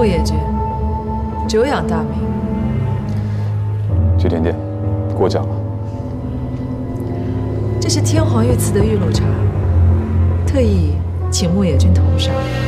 牧野君，久仰大名。 谢甜甜，过奖了。 这是天皇御赐的玉露茶，特意请牧野君同赏。